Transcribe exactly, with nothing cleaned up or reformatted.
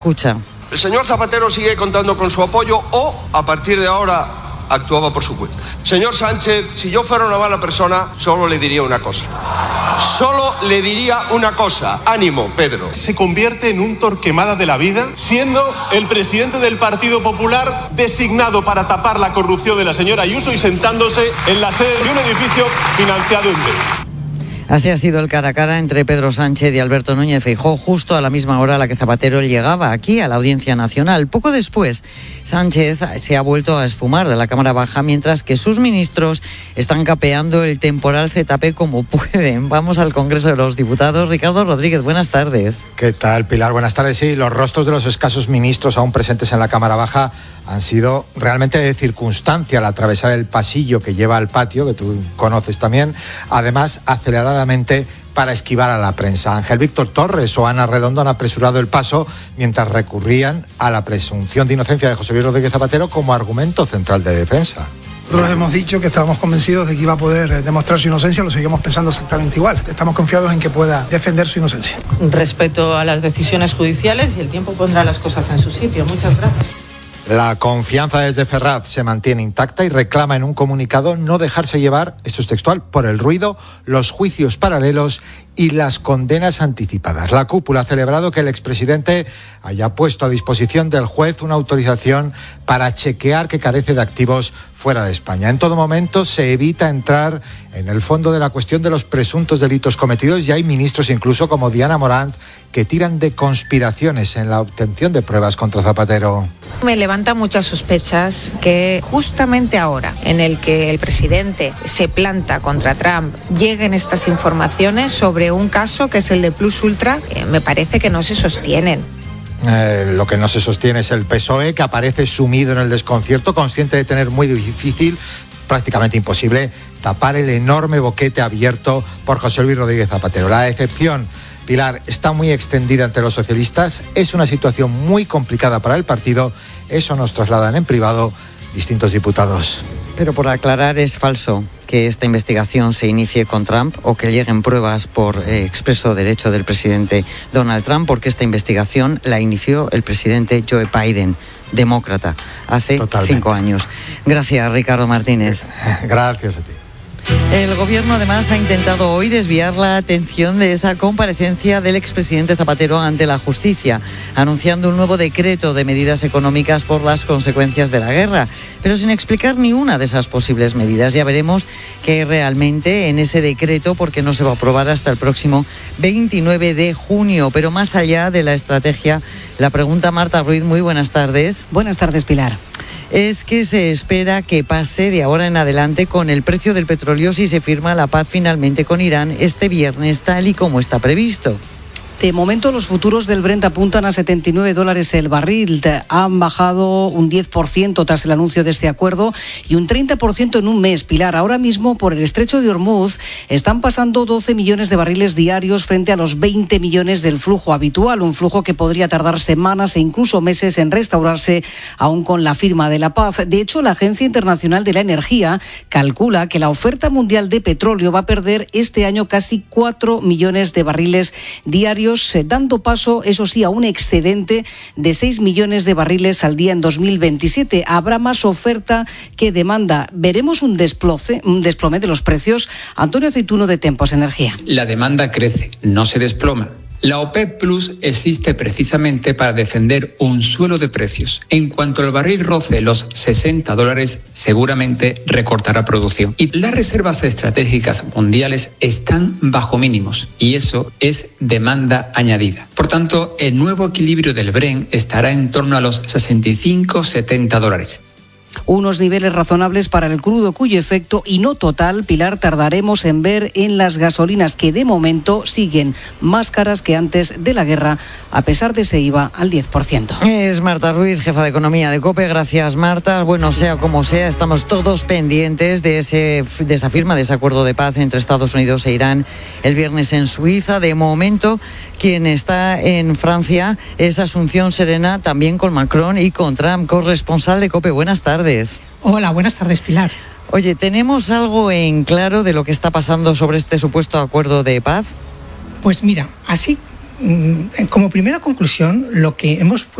Escucha. El señor Zapatero sigue contando con su apoyo o, a partir de ahora, actuaba por su cuenta. Señor Sánchez, si yo fuera una mala persona, solo le diría una cosa. Solo le diría una cosa. Ánimo, Pedro. Se convierte en un Torquemada de la vida, siendo el presidente del Partido Popular designado para tapar la corrupción de la señora Ayuso y sentándose en la sede de un edificio financiado en B. Así ha sido el cara a cara entre Pedro Sánchez y Alberto Núñez Feijóo justo a la misma hora a la que Zapatero llegaba aquí a la Audiencia Nacional. Poco después, Sánchez se ha vuelto a esfumar de la Cámara Baja mientras que sus ministros están capeando el temporal Z P como pueden. Vamos al Congreso de los Diputados. Ricardo Rodríguez, buenas tardes. ¿Qué tal, Pilar? Buenas tardes. Sí, los rostros de los escasos ministros aún presentes en la Cámara Baja han sido realmente de circunstancia al atravesar el pasillo que lleva al patio, que tú conoces también, además aceleradamente para esquivar a la prensa. Ángel Víctor Torres o Ana Redondo han apresurado el paso mientras recurrían a la presunción de inocencia de José Luis Rodríguez Zapatero como argumento central de defensa. Nosotros hemos dicho que estábamos convencidos de que iba a poder demostrar su inocencia, lo seguimos pensando exactamente igual. Estamos confiados en que pueda defender su inocencia. Respeto a las decisiones judiciales y el tiempo pondrá las cosas en su sitio. Muchas gracias. La confianza desde Ferraz se mantiene intacta y reclama en un comunicado no dejarse llevar, esto es textual, por el ruido, los juicios paralelos y las condenas anticipadas. La cúpula ha celebrado que el expresidente haya puesto a disposición del juez una autorización para chequear que carece de activos fuera de España. En todo momento se evita entrar en el fondo de la cuestión de los presuntos delitos cometidos y hay ministros incluso como Diana Morant que tiran de conspiraciones en la obtención de pruebas contra Zapatero. Me levanta muchas sospechas que justamente ahora en el que el presidente se planta contra Trump lleguen estas informaciones sobre un caso que es el de Plus Ultra, eh, me parece que no se sostienen. Eh, lo que no se sostiene es el P S O E, que aparece sumido en el desconcierto, consciente de tener muy difícil, prácticamente imposible, tapar el enorme boquete abierto por José Luis Rodríguez Zapatero. La decepción, Pilar, está muy extendida entre los socialistas, es una situación muy complicada para el partido, eso nos trasladan en privado distintos diputados. Pero por aclarar, es falso que esta investigación se inicie con Trump o que lleguen pruebas por eh, expreso derecho del presidente Donald Trump, porque esta investigación la inició el presidente Joe Biden, demócrata, hace Totalmente. cinco años. Gracias, Ricardo Martínez. Gracias a ti. El gobierno además ha intentado hoy desviar la atención de esa comparecencia del expresidente Zapatero ante la justicia, anunciando un nuevo decreto de medidas económicas por las consecuencias de la guerra, pero sin explicar ni una de esas posibles medidas. Ya veremos qué hay realmente en ese decreto, porque no se va a aprobar hasta el próximo veintinueve de junio. Pero más allá de la estrategia, la pregunta, Marta Ruiz, muy buenas tardes. Buenas tardes, Pilar. Es que se espera que pase de ahora en adelante con el precio del petróleo si se firma la paz finalmente con Irán este viernes, tal y como está previsto. De momento los futuros del Brent apuntan a setenta y nueve dólares el barril. Han bajado un diez por ciento tras el anuncio de este acuerdo y un treinta por ciento en un mes. Pilar, ahora mismo por el estrecho de Hormuz están pasando doce millones de barriles diarios frente a los veinte millones del flujo habitual. Un flujo que podría tardar semanas e incluso meses en restaurarse aún con la firma de la paz. De hecho, la Agencia Internacional de la Energía calcula que la oferta mundial de petróleo va a perder este año casi cuatro millones de barriles diarios, dando paso, eso sí, a un excedente de seis millones de barriles al día en dos mil veintisiete. Habrá más oferta que demanda. Veremos un desplome, un desplome de los precios. Antonio Aceituno, de Tempos Energía. La demanda crece, no se desploma. La OPEP Plus existe precisamente para defender un suelo de precios. En cuanto el barril roce los sesenta dólares, seguramente recortará producción. Y las reservas estratégicas mundiales están bajo mínimos, y eso es demanda añadida. Por tanto, el nuevo equilibrio del Brent estará en torno a los sesenta y cinco setenta dólares. Unos niveles razonables para el crudo, cuyo efecto y no total, Pilar, tardaremos en ver en las gasolinas, que de momento siguen más caras que antes de la guerra, a pesar de ese I V A al diez por ciento. Es Marta Ruiz, jefa de Economía de COPE. Gracias, Marta. Bueno, sea como sea, estamos todos pendientes de, ese, de esa firma, de ese acuerdo de paz entre Estados Unidos e Irán el viernes en Suiza. De momento, quien está en Francia es Asunción Serena, también con Macron y con Trump. Corresponsal de COPE, buenas tardes. Hola, buenas tardes, Pilar. Oye, ¿tenemos algo en claro de lo que está pasando sobre este supuesto acuerdo de paz? Pues mira, así como primera conclusión, lo que hemos